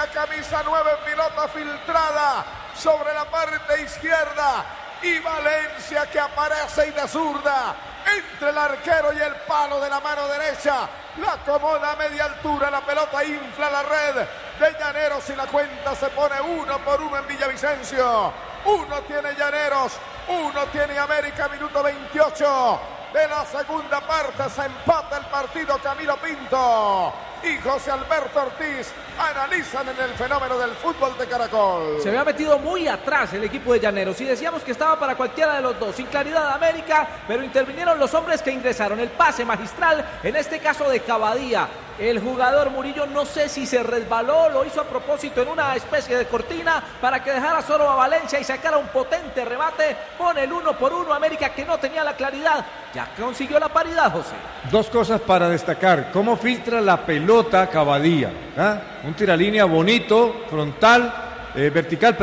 Valencia, camisa 9, pilota filtrada sobre la parte izquierda. Y Valencia que aparece y de zurda entre el arquero y el palo de la mano derecha. La acomoda a media altura, la pelota infla la red de Llaneros y la cuenta se pone 1-1 en Villavicencio. Uno tiene Llaneros, uno tiene América, minuto 28 de la segunda parte. Se empata el partido. Camilo Pinto y José Alberto Ortiz analizan en el fenómeno del fútbol de Caracol. Se había metido muy atrás el equipo de Llaneros y decíamos que estaba para cualquiera de los dos. Sin claridad América, pero intervinieron los hombres que ingresaron. El pase magistral, en este caso de Cavadía. El jugador Murillo no sé si se resbaló, lo hizo a propósito en una especie de cortina para que dejara solo a Valencia y sacara un potente remate. Pone el 1-1 América, que no tenía la claridad. Ya consiguió la paridad, José. Dos cosas para destacar. Cómo filtra la pelota Cavadía. Un tiralínea bonito, vertical,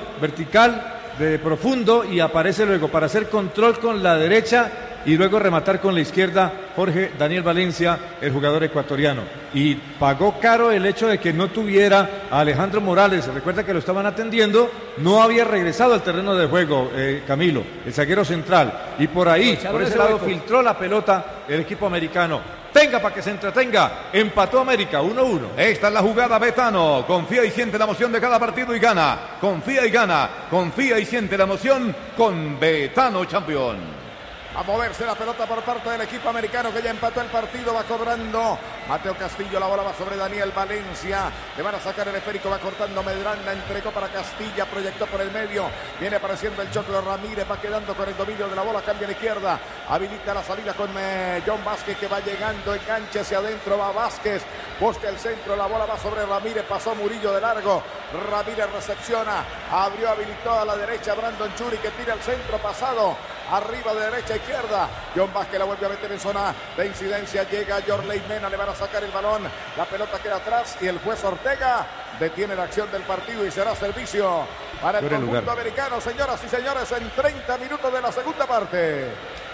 de profundo, y aparece luego para hacer control con la derecha y luego rematar con la izquierda Jorge Daniel Valencia, el jugador ecuatoriano. Y pagó caro el hecho de que no tuviera a Alejandro Morales. Recuerda que lo estaban atendiendo, no había regresado al terreno de juego, Camilo, el zaguero central. Y por ahí, por ese lado, filtró la pelota el equipo americano. Tenga para que se entretenga. Empató América 1-1. Esta es la jugada, Betano. Confía y siente la emoción de cada partido y gana. Confía y gana. Confía y siente la emoción con Betano Champion. A moverse la pelota por parte del equipo americano que ya empató el partido. Va cobrando Mateo Castillo. La bola va sobre Daniel Valencia. Le van a sacar el esférico. Va cortando Medrán. La entregó para Castilla. Proyectó por el medio. Viene apareciendo el Choclo Ramírez. Va quedando con el dominio de la bola. Cambia a la izquierda. Habilita la salida con John Vázquez, que va llegando. Enganche hacia adentro. Va Vázquez. Busca el centro. La bola va sobre Ramírez. Pasó Murillo de largo. Ramírez recepciona. Abrió, habilitó a la derecha. Brandon Churi, que tira el centro pasado. Arriba de derecha a izquierda. John Vázquez la vuelve a meter en zona de incidencia. Llega Yorley Mena. Le van a sacar el balón. La pelota queda atrás y el juez Ortega detiene la acción del partido y será servicio para el conjunto americano. Señoras y señores, en 30 minutos de la segunda parte.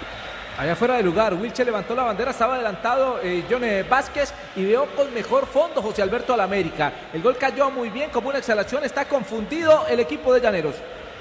Allá fuera de lugar, Wilche levantó la bandera, estaba adelantado John Vázquez y veo con mejor fondo José Alberto al América. El gol cayó muy bien, como una exhalación, está confundido el equipo de Llaneros.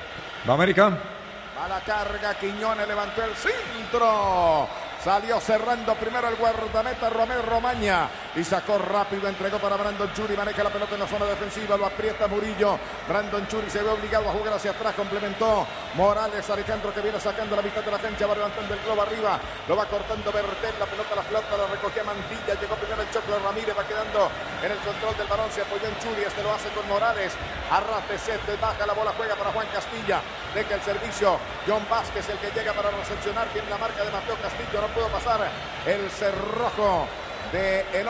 Va América. A la carga, Quiñones levantó el centro. Salió cerrando primero el guardameta Romero Romaña y sacó rápido, entregó para Brandon Churi, maneja la pelota en la zona defensiva, lo aprieta Murillo. Brandon Churi se ve obligado a jugar hacia atrás, complementó Morales, Alejandro, que viene sacando la mitad de la cancha, va levantando el globo arriba, lo va cortando Bertel, la pelota la flota, la recogía Mantilla, llegó primero el Choclo Ramírez, va quedando en el control del balón, se apoyó en Churi, este lo hace con Morales, arrastre, baja la bola, juega para Juan Castilla, deja el servicio, John Vázquez, el que llega para recepcionar, tiene la marca de Mateo Castillo, no pudo pasar el cerrojo de el